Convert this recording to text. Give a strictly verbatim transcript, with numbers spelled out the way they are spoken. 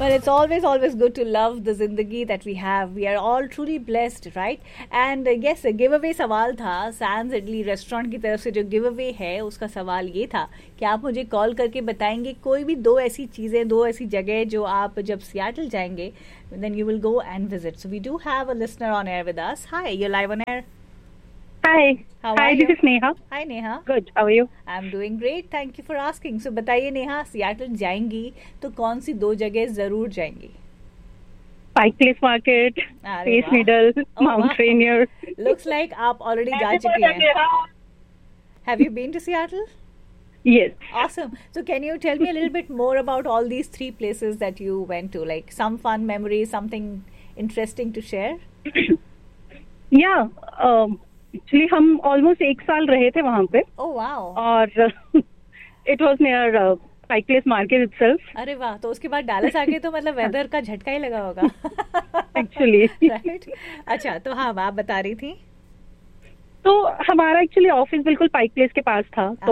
Well, it's always, always good to love the zindagi that we have. We are all truly blessed, right? And uh, yes, giveaway सवाल था sense idli restaurant की तरफ से जो giveaway है उसका सवाल ये था कि आप मुझे कॉल करके बताएंगे कोई भी दो ऐसी चीज़ें, दो ऐसी जगह जो आप जब सियाटल जाएंगे then you will go and visit. So we do have a listener on air with us. Hi, you're live on air. Hi. How Hi, are this you? is Neha. Hi Neha. Good. How are you? I'm doing great. Thank you for asking. So बताइए Neha, Seattle जाएंगी तो कौन सी दो जगह जरूर जाएंगी? Pike Place Market, अरे Space वाह. Needle, Oh, Mount वाह. Rainier. Looks like आप already जा चुकी हैं. Have you been to Seattle? Yes. Awesome. So can you tell me a little bit more about all these three places that you went to? Like some fun memories, something interesting to share? Yeah. Um, actually, हम almost एक साल रहे थे वहाँ पे Oh wow. और it was near uh, Pike Place Market itself. अरे वाह, तो उसके बाद डालस आके तो मतलब वेदर का झटका ही लगा होगा. Actually. Right? अच्छा, तो हाँ आप बता रही थी. तो हमारा एक्चुअली ऑफिस बिल्कुल पाइक प्लेस के पास था. तो